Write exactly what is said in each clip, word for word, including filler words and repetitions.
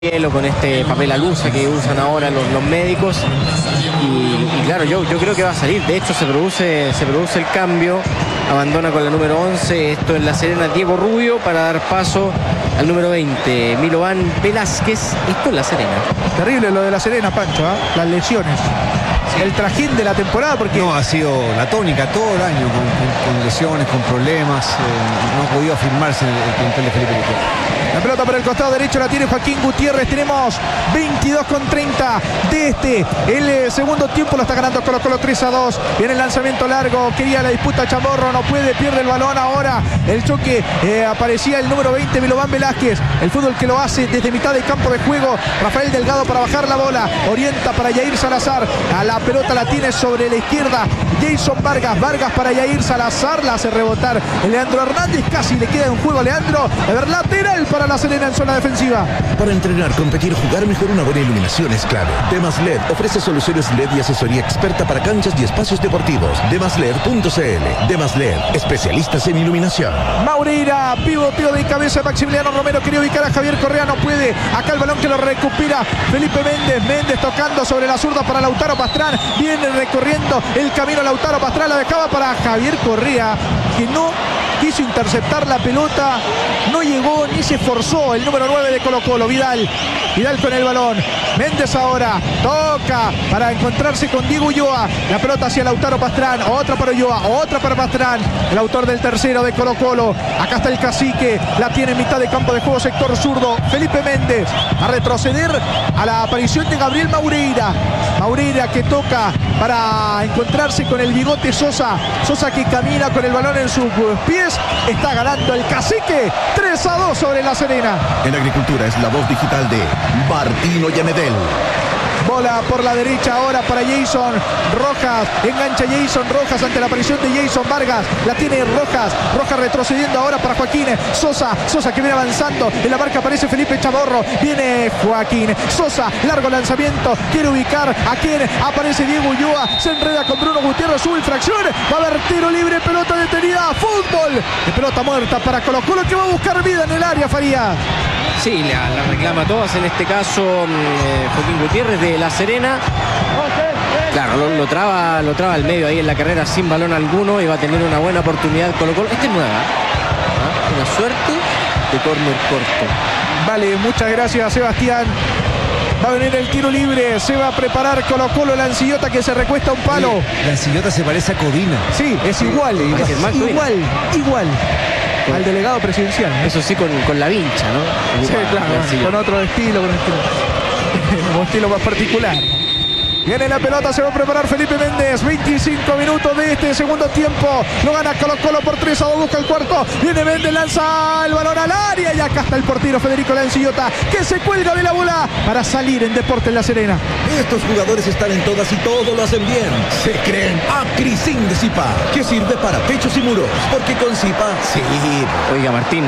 hielo, con este papel alusa que usan ahora los, los médicos y, y claro, yo, yo creo que va a salir. De hecho se produce, se produce el cambio, abandona con la número once, esto en La Serena, Diego Rubio, para dar paso al número veinte, Milovan Velázquez, esto en La Serena. Terrible lo de La Serena, Pancho, ¿eh? Las lesiones, el trajín de la temporada, porque no, ha sido la tónica todo el año, con, con, con lesiones, con problemas, eh, no ha podido afirmarse en el, el plantel de Felipe Gutiérrez. La pelota por el costado derecho la tiene Joaquín Gutiérrez. Tenemos veintidós con treinta de este. El eh, segundo tiempo lo está ganando Colo Colo tres a dos. Viene el lanzamiento largo. Quería la disputa Chamorro. No puede, pierde el balón ahora. El choque, eh, aparecía el número veinte, Milovan Velázquez. El fútbol que lo hace desde mitad del campo de juego. Rafael Delgado para bajar la bola. Orienta para Yair Salazar. A la pelota la tiene sobre la izquierda Jason Vargas. Vargas para Yair Salazar. La hace rebotar Leandro Hernández. Casi le queda en juego a Leandro. A ver, lateral para La Serena en zona defensiva. Para entrenar, competir, jugar mejor, una buena iluminación es clave. Demas L E D ofrece soluciones L E D y asesoría experta para canchas y espacios deportivos. demas led punto c l. Demas L E D, especialistas en iluminación. Maureira, pivoteo de cabeza. Maximiliano Romero quería ubicar a Javier Correa, no puede. Acá el balón que lo recupera Felipe Méndez. Méndez tocando sobre la zurda para Lautaro Pastrán. Viene recorriendo el camino Lautaro Pastrán. La dejaba para Javier Correa, que no quiso interceptar la pelota, no llegó ni se esforzó el número nueve de Colo Colo, Vidal. Vidal con el balón. Méndez ahora toca para encontrarse con Diego Ulloa. La pelota hacia Lautaro Pastrán. Otra para Ulloa, otra para Pastrán. El autor del tercero de Colo Colo. Acá está el cacique. La tiene en mitad de campo de juego, sector zurdo. Felipe Méndez a retroceder a la aparición de Gabriel Maureira. Maureira que toca para encontrarse con el bigote Sosa. Sosa que camina con el balón en sus pies. Está ganando el cacique. tres a dos sobre La Serena. En Agricultura es la voz digital de Martino Yamedel. Bola por la derecha ahora para Jason Rojas. Engancha Jason Rojas ante la aparición de Jason Vargas. La tiene Rojas. Rojas retrocediendo ahora para Joaquín Sosa. Sosa que viene avanzando. En la marca aparece Felipe Chamorro. Viene Joaquín Sosa. Largo lanzamiento. Quiere ubicar a quien aparece Diego Ulloa. Se enreda con Bruno Gutiérrez. Sube infracción. Va a haber tiro libre. Pelota detenida. Fútbol. De pelota muerta para Colo Colo, que va a buscar vida en el área, Farías. Sí, la, la reclama todas, en este caso eh, Joaquín Gutiérrez de La Serena. Claro, lo, lo traba lo traba al medio ahí en la carrera sin balón alguno y va a tener una buena oportunidad Colo Colo. Esta es nueva, ¿ah? Una suerte de córner corto. Vale, muchas gracias, Sebastián. Va a venir el tiro libre, se va a preparar Colo Colo. Lancillota que se recuesta a un palo. Sí, Lancillota se parece a Codina. Sí, es igual, es igual, igual al delegado presidencial. Eso sí, con, con la vincha, ¿no? Sí, claro, con otro estilo, con estilo, un estilo más particular. Viene la pelota, se va a preparar Felipe Méndez. veinticinco minutos de este segundo tiempo. Lo gana Colo Colo por tres a dos, busca el cuarto. Viene Méndez, lanza el balón al área. Y acá está el portero Federico Lancillota, que se cuelga de la bola para salir en Deportes La Serena. Estos jugadores están en todas y todo lo hacen bien. Se creen Acrisin de Zipa, que sirve para pechos y muros. Porque con Zipa, sí. Oiga, Martín,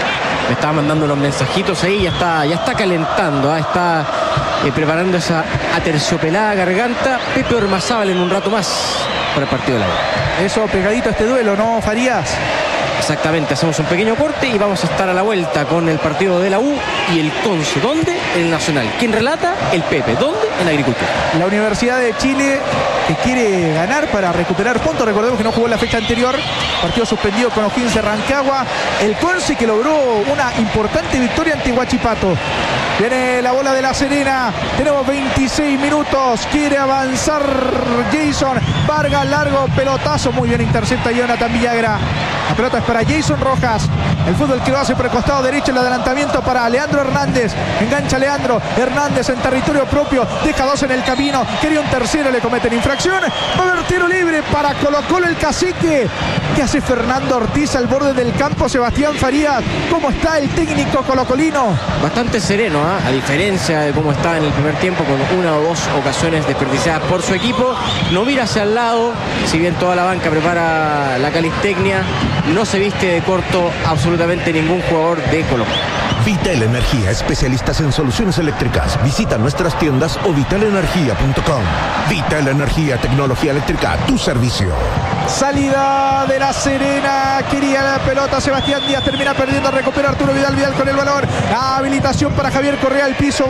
me estaba mandando unos mensajitos ahí, ya está, ya está calentando, ¿eh? Está eh, preparando esa aterciopelada garganta Pepe Ormazábal en un rato más para el partido de la U. Eso pegadito a este duelo, ¿no, Farías? Exactamente, hacemos un pequeño corte y vamos a estar a la vuelta con el partido de la U y el Conce. ¿Dónde? En el Nacional. ¿Quién relata? El Pepe. ¿Dónde? En Agricultura. La Universidad de Chile, que quiere ganar para recuperar puntos. Recordemos que no jugó la fecha anterior. Partido suspendido con O'Higgins de Rancagua. El Conce, que logró una importante victoria ante Huachipato. Viene la bola de La Serena. Tenemos veintiséis minutos. Quiere avanzar Jason Vargas. Largo pelotazo. Muy bien intercepta Jonathan Villagra. La pelota es para Jason Rojas. El fútbol que lo hace por el costado derecho. El adelantamiento para Leandro Hernández. Engancha Leandro Hernández en territorio propio. Deja dos en el camino. Quería un tercero. Le cometen infracción. Va a haber tiro libre para Colo Colo, el cacique. ¿Qué hace Fernando Ortiz al borde del campo? Sebastián Farías, ¿cómo está el técnico colocolino? Bastante sereno, ¿eh? A diferencia de cómo estaba en el primer tiempo, con una o dos ocasiones desperdiciadas por su equipo. No mira hacia el lado. Si bien toda la banca prepara la calistecnia, no se se viste de corto absolutamente ningún jugador de Colo-Colo. Vital Energía, especialistas en soluciones eléctricas. Visita nuestras tiendas o vital energía punto com. Vital Energía, tecnología eléctrica a tu servicio. Salida de La Serena, quería la pelota Sebastián Díaz, termina perdiendo, recupera Arturo Vidal, Vidal con el balón, habilitación para Javier Correa, al piso.